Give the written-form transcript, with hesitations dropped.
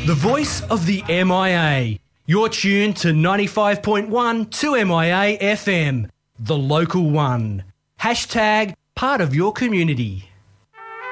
The voice of the MIA. You're tuned to 95.1 2MIA FM, the local one. Hashtag part of your community.